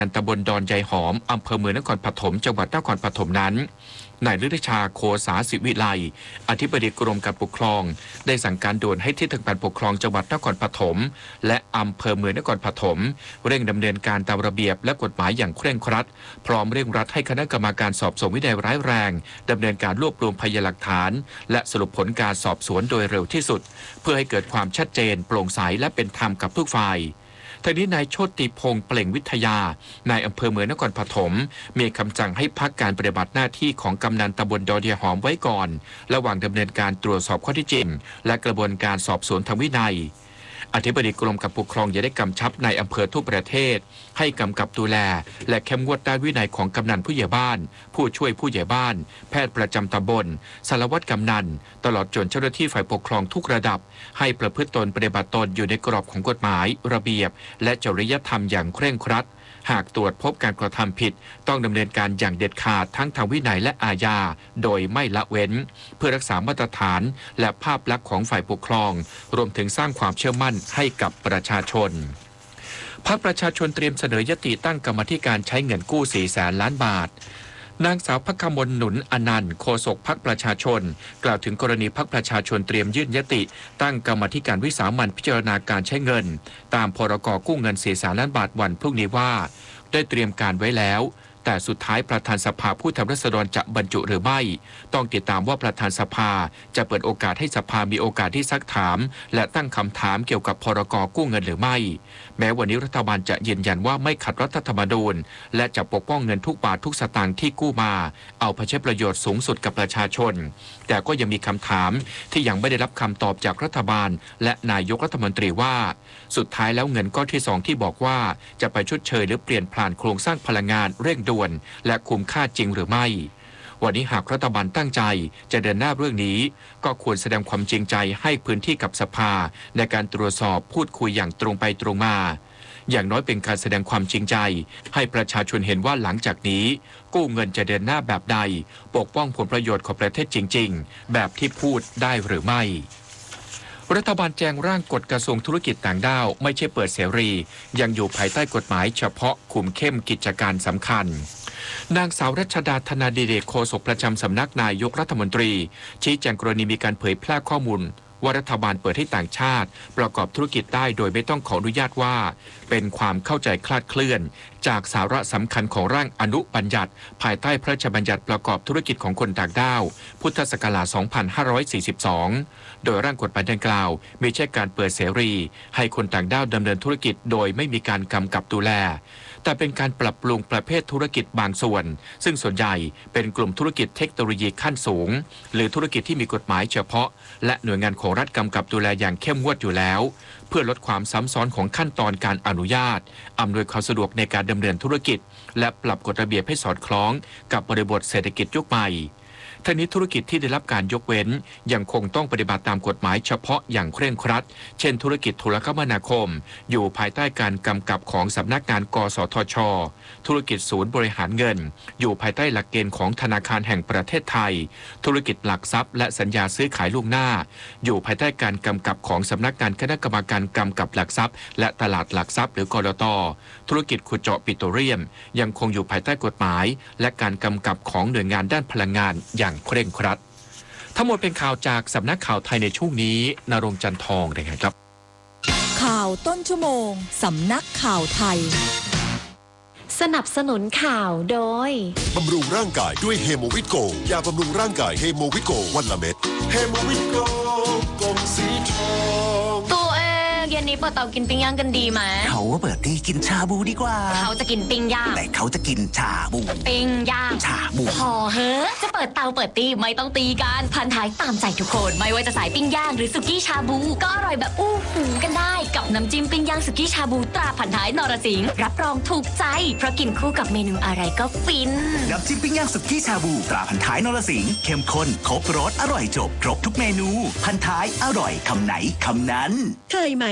ตำบลดอนใยหอมอำเภอเมืองนครปฐมจังหวัดนครปฐมนั้นนายฤทธิชาโคสาสิวิไลอธิบดีกรมการปกครองได้สั่งการด่วนให้ที่ทางการปกครองจังหวัดนครปฐมและอำเภอเมืองนครปฐมเร่งดำเนินการตามระเบียบและกฎหมายอย่างเคร่งครัดพร้อมเร่งรัดให้คณะกรรมการสอบสวนวินัยร้ายแรงดำเนินการรวบรวมพยานหลักฐานและสรุปผลการสอบสวนโดยเร็วที่สุดเพื่อให้เกิดความชัดเจนโปร่งใสและเป็นธรรมกับทุกฝ่ายทางนี้นายโชติพงษ์เปล่งวิทยานายอำเภอเมืองนครปฐมมีคำสั่งให้พักการปฏิบัติหน้าที่ของกำนันตำบลดอนใยหอมไว้ก่อนระหว่างดำเนินการตรวจสอบข้อเท็จจริงและกระบวนการสอบสวนทางวินัยอธิบดีกรมการปกครองยังได้กำชับในอำเภอทั่วประเทศให้กำกับดูแลและเข้มงวดด้านวินัยของกำนันผู้ใหญ่บ้านผู้ช่วยผู้ใหญ่บ้านแพทย์ประจำตำบลสารวัตรกำนันตลอดจนเจ้าหน้าที่ฝ่ายปกครองทุกระดับให้ประพฤติตนปฏิบัติตนอยู่ในกรอบของกฎหมายระเบียบและจริยธรรมอย่างเคร่งครัดหากตรวจพบการกระทำผิดต้องดำเนินการอย่างเด็ดขาดทั้งทางวินัยและอาญาโดยไม่ละเว้นเพื่อรักษามาตรฐานและภาพลักษณ์ของฝ่ายปกครองรวมถึงสร้างความเชื่อมั่นให้กับประชาชนพรรคประชาชนเตรียมเสนอยติตั้งกรรมธิการใช้เงินกู้4 แสนล้านบาทนางสาวภักขมลหนุนอนันต์โฆษกพรรคประชาชนกล่าวถึงกรณีพรรคประชาชนเตรียมยื่นยติตั้งกรรมธิการวิสามัญพิจารณาการใช้เงินตามพรก.กู้เงิน4 แสนล้านบาทวันพรุ่งนี้ว่าได้เตรียมการไว้แล้วแต่สุดท้ายประธานสภาผู้แทนราษฎรจะบรรจุหรือไม่ต้องติดตามว่าประธานสภาจะเปิดโอกาสให้สภามีโอกาสที่ซักถามและตั้งคำถามเกี่ยวกับพรก.กู้เงินหรือไม่แม้วันนี้รัฐบาลจะยืนยันว่าไม่ขัดรัฐธรรมนูญและจะปกป้องเงินทุกบาททุกสตางค์ที่กู้มาเอาไปใช้ประโยชน์สูงสุดกับประชาชนแต่ก็ยังมีคำถามที่ยังไม่ได้รับคำตอบจากรัฐบาลและนายกรัฐมนตรีว่าสุดท้ายแล้วเงินก้อนที่2ที่บอกว่าจะไปชดเชยหรือเปลี่ยนผ่านโครงสร้างพลังงานเร่งด่วนและคุ้มค่าจริงหรือไม่วันนี้หากรัฐบาลตั้งใจจะเดินหน้าเรื่องนี้ก็ควรแสดงความจริงใจให้พื้นที่กับสภาในการตรวจสอบพูดคุยอย่างตรงไปตรงมาอย่างน้อยเป็นการแสดงความจริงใจให้ประชาชนเห็นว่าหลังจากนี้กู้เงินจะเดินหน้าแบบใดปกป้องผลประโยชน์ของประเทศจริงๆแบบที่พูดได้หรือไม่รัฐบาลแจงร่างกฎกระทรวงธุรกิจต่างด้าวไม่ใช่เปิดเสรียังอยู่ภายใต้กฎหมายเฉพาะคุมเข้มกิจการสำคัญนางสาวรัชดาธนาดิเรกโฆษกประจำสำนักนายกรัฐมนตรีชี้แจงกรณีมีการเผยแพร่ข้อมูลว่ารัฐบาลเปิดให้ต่างชาติประกอบธุรกิจได้โดยไม่ต้องขออนุญาตว่าเป็นความเข้าใจคลาดเคลื่อนจากสาระสำคัญของร่างอนุบัญญัติภายใต้พระราชบัญญัติประกอบธุรกิจของคนต่างด้าวพุทธศักราช 2542 โดยร่างกฎหมายดังกล่าวไม่ใช่การเปิดเสรีให้คนต่างด้าวดำเนินธุรกิจโดยไม่มีการกำกับดูแลแต่เป็นการปรับปรุงประเภทธุรกิจบางส่วนซึ่งส่วนใหญ่เป็นกลุ่มธุรกิจเทคโนโลยีขั้นสูงหรือธุรกิจที่มีกฎหมายเฉพาะและหน่วยงานของรัฐกำกับดูแลอย่างเข้มงวดอยู่แล้วเพื่อลดความซ้ำซ้อนของขั้นตอนการอนุญาตอำนวยความสะดวกในการดำเนินธุรกิจและปรับกฎระเบียบให้สอดคล้องกับบริบทเศรษฐกิจยุคใหม่ทั้งนี้ธุรกิจที่ได้รับการยกเว้นยังคงต้องปฏิบัติตามกฎหมายเฉพาะอย่างเคร่งครัดเช่นธุรกิจโทรคมนาคมอยู่ภายใต้การกำกับของสำนักงานกสทช.ธุรกิจศูนย์บริหารเงินอยู่ภายใต้หลักเกณฑ์ของธนาคารแห่งประเทศไทยธุรกิจหลักทรัพย์และสัญญาซื้อขายล่วงหน้าอยู่ภายใต้การกำกับของสำนักงานคณะกรรมการกำกับหลักทรัพย์และตลาดหลักทรัพย์หรือกลต.ธุรกิจขุดเจาะปิโตรเลียมยังคงอยู่ภายใต้กฎหมายและการกำกับของหน่วยงานด้านพลังงานอย่างเคร่งครัดทั้งหมดเป็นข่าวจากสำนักข่าวไทยในช่วงนี้ณรงค์จันทองนะครับข่าวต้นชั่วโมงสำนักข่าวไทยสนับสนุนข่าวโดยบำรุงร่างกายด้วยเฮโมวิตโกยาบำรุงร่างกายเฮโมวิตโกวันละเม็ดเฮโมวิตโกกลมสีทองตัวเองเย็นนี้เปิดเตากินปิ้งย่างกันดีไหมเขาว่าเปิดตีกินชาบูดีกว่าเขาจะกินปิ้งย่างแต่เขาจะกินชาบูปิ้งย่างชาบูพอเฮ้จะเปิดเตาเปิดตีไม่ต้องตีกันพันท้ายตามใจทุกคนไม่ว่าจะสายปิ้งย่างหรือสุกี้ชาบูก็อร่อยแบบอู้หูกันได้กับน้ำจิ้มปิ้งย่างสุกี้ชาบูตราพันท้ายนรสิงห์รับรองถูกใจเพราะกินคู่กับเมนูอะไรก็ฟินน้ำจิ้มปิ้งย่างสุกี้ชาบูตราพันท้ายนรสิงห์เข้มข้นครบรสอร่อยจบครบทุกเมนูพันท้ายอร่อยคำไหนคำนั้นเคยไหมแค่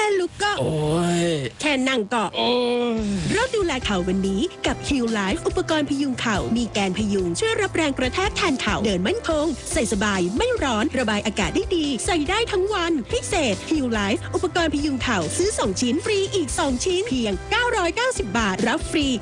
ค่ลุกก็โอ้ยแค่นั่งก็โอ้ยเริ่มดูแลเข่าวันนี้กับ Heal Life อุปกรณ์พยุงเข่ามีแกนพยุงช่วยรับแรงกระแทกแทนเข่าเดินมั่นคงใส่สบายไม่ร้อนระบายอากาศได้ดีใส่ได้ทั้งวันพิเศษ Heal Life อุปกรณ์พยุงเข่าซื้อ2ชิ้นฟรีอีก2ชิ้นเพียง990 บาทรับฟรี